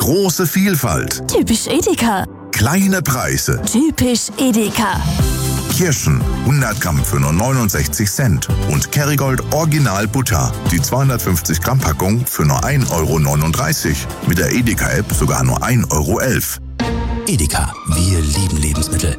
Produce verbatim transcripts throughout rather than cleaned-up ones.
Große Vielfalt. Typisch Edeka. Kleine Preise. Typisch Edeka. Kirschen hundert Gramm für nur neunundsechzig Cent und Kerrygold Original Butter, die zweihundertfünfzig Gramm Packung für nur ein Euro neununddreißig. Mit der Edeka-App sogar nur ein Euro elf. Edeka, wir lieben Lebensmittel.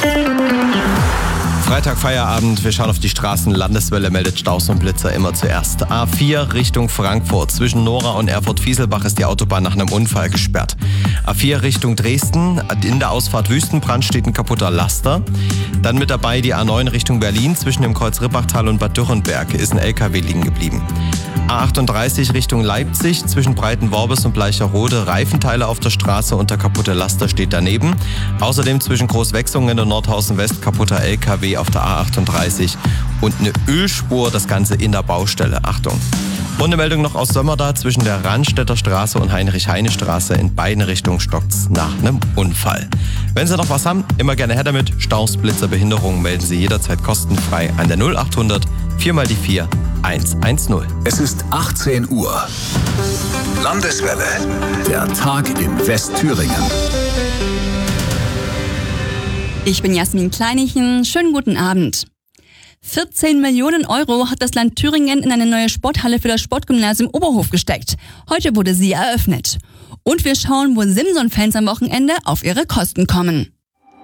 Freitag Feierabend, wir schauen auf die Straßen. Landeswelle meldet Staus und Blitzer immer zuerst. A vier Richtung Frankfurt. Zwischen Nora und Erfurt-Fieselbach ist die Autobahn nach einem Unfall gesperrt. A vier Richtung Dresden. In der Ausfahrt Wüstenbrand steht ein kaputter Laster. Dann mit dabei die A neun Richtung Berlin. Zwischen dem Kreuz Rippachtal und Bad Dürrenberg ist ein L K W liegen geblieben. A achtunddreißig Richtung Leipzig. Zwischen Breitenworbis und Bleicherode Reifenteile auf der Straße und der kaputte Laster steht daneben. Außerdem zwischen Großwechsungen und Nordhausen West kaputter L K W auf der A achtunddreißig und eine Ölspur, das Ganze in der Baustelle. Achtung. Und eine Meldung noch aus Sömmerda. Zwischen der Randstätter Straße und Heinrich-Heine-Straße in beiden Richtungen stockt's nach einem Unfall. Wenn Sie noch was haben, immer gerne her damit. Staus, Blitzer, Behinderungen melden Sie jederzeit kostenfrei an der null achthundert vier mal die vier eins eins null. Es ist achtzehn Uhr. Landeswelle. Der Tag in Westthüringen. Ich bin Jasmin Kleinichen. Schönen guten Abend. vierzehn Millionen Euro hat das Land Thüringen in eine neue Sporthalle für das Sportgymnasium Oberhof gesteckt. Heute wurde sie eröffnet. Und wir schauen, wo Simson-Fans am Wochenende auf ihre Kosten kommen.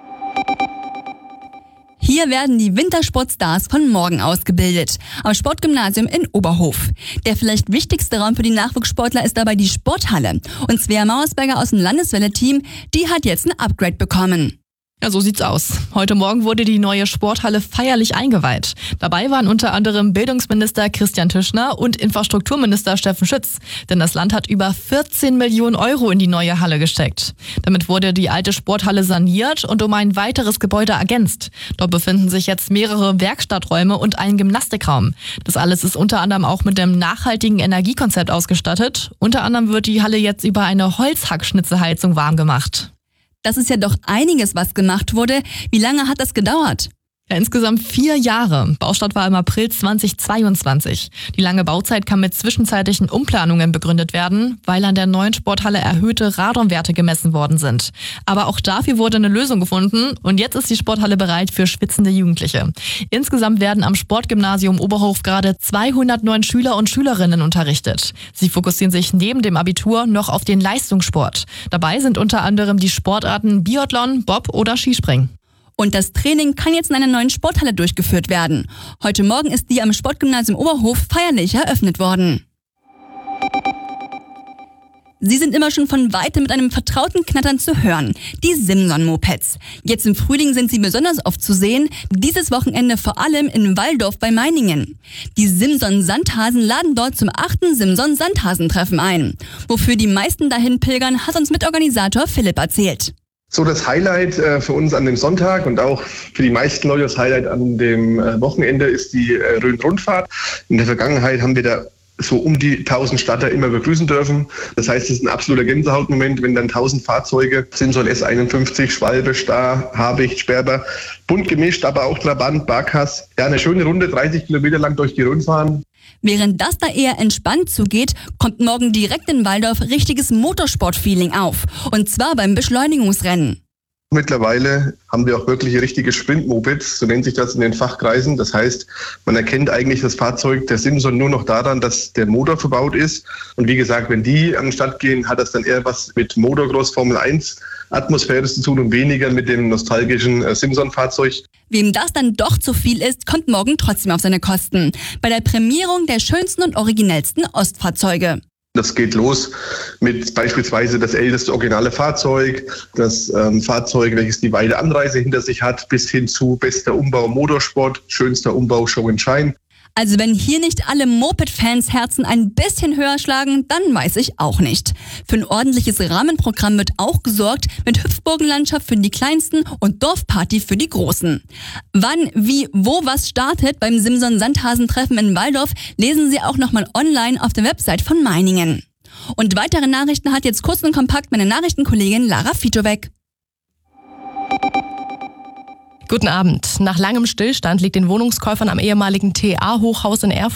Hier werden die Wintersportstars von morgen ausgebildet, am Sportgymnasium in Oberhof. Der vielleicht wichtigste Raum für die Nachwuchssportler ist dabei die Sporthalle. Und Svea Mauersberger aus dem Landeswelle-Team, die hat jetzt ein Upgrade bekommen. Ja, so sieht's aus. Heute Morgen wurde die neue Sporthalle feierlich eingeweiht. Dabei waren unter anderem Bildungsminister Christian Tischner und Infrastrukturminister Steffen Schütz. Denn das Land hat über vierzehn Millionen Euro in die neue Halle gesteckt. Damit wurde die alte Sporthalle saniert und um ein weiteres Gebäude ergänzt. Dort befinden sich jetzt mehrere Werkstatträume und ein Gymnastikraum. Das alles ist unter anderem auch mit dem nachhaltigen Energiekonzept ausgestattet. Unter anderem wird die Halle jetzt über eine Holzhackschnitzelheizung warm gemacht. Das ist ja doch einiges, was gemacht wurde. Wie lange hat das gedauert? Ja, insgesamt vier Jahre. Baustart war im April zweitausendzweiundzwanzig. Die lange Bauzeit kann mit zwischenzeitlichen Umplanungen begründet werden, weil an der neuen Sporthalle erhöhte Radonwerte gemessen worden sind. Aber auch dafür wurde eine Lösung gefunden und jetzt ist die Sporthalle bereit für schwitzende Jugendliche. Insgesamt werden am Sportgymnasium Oberhof gerade zweihundertneun Schüler und Schülerinnen unterrichtet. Sie fokussieren sich neben dem Abitur noch auf den Leistungssport. Dabei sind unter anderem die Sportarten Biathlon, Bob oder Skispringen. Und das Training kann jetzt in einer neuen Sporthalle durchgeführt werden. Heute Morgen ist die am Sportgymnasium Oberhof feierlich eröffnet worden. Sie sind immer schon von Weitem mit einem vertrauten Knattern zu hören. Die Simson-Mopeds. Jetzt im Frühling sind sie besonders oft zu sehen. Dieses Wochenende vor allem in Walldorf bei Meiningen. Die Simson-Sandhasen laden dort zum achten Simson-Sandhasentreffen ein. Wofür die meisten dahin pilgern, hat uns Mitorganisator Philipp erzählt. So das Highlight äh, für uns an dem Sonntag und auch für die meisten Leute das Highlight an dem äh, Wochenende ist die äh, Rhön-Rundfahrt. In der Vergangenheit haben wir da so um die tausend Starter immer begrüßen dürfen. Das heißt, es ist ein absoluter Gänsehautmoment, wenn dann tausend Fahrzeuge, Simson S einundfünfzig, Schwalbe, Star, Habicht, Sperber, bunt gemischt, aber auch Trabant, Barkas. Ja, eine schöne Runde, dreißig Kilometer lang durch die Rhön fahren. Während das da eher entspannt zugeht, kommt morgen direkt in Walldorf richtiges Motorsport-Feeling auf. Und zwar beim Beschleunigungsrennen. Mittlerweile haben wir auch wirklich richtige Sprint-Mopeds, so nennt sich das in den Fachkreisen. Das heißt, man erkennt eigentlich das Fahrzeug der Simson nur noch daran, dass der Motor verbaut ist. Und wie gesagt, wenn die an den Start gehen, hat das dann eher was mit Motocross Formel eins Atmosphäre zu tun und weniger mit dem nostalgischen äh, Simson-Fahrzeug. Wem das dann doch zu viel ist, kommt morgen trotzdem auf seine Kosten. Bei der Prämierung der schönsten und originellsten Ostfahrzeuge. Das geht los mit beispielsweise das älteste originale Fahrzeug, das ähm, Fahrzeug, welches die weite Anreise hinter sich hat, bis hin zu bester Umbau Motorsport, schönster Umbau Show and Shine. Also wenn hier nicht alle Moped-Fans Herzen ein bisschen höher schlagen, dann weiß ich auch nicht. Für ein ordentliches Rahmenprogramm wird auch gesorgt mit Hüpfburgenlandschaft für die Kleinsten und Dorfparty für die Großen. Wann, wie, wo was startet beim Simson-Sandhasentreffen in Walldorf, lesen Sie auch nochmal online auf der Website von Meiningen. Und weitere Nachrichten hat jetzt kurz und kompakt meine Nachrichtenkollegin Lara Fitowek. Guten Abend. Nach langem Stillstand liegt den Wohnungskäufern am ehemaligen T A-Hochhaus in Erfurt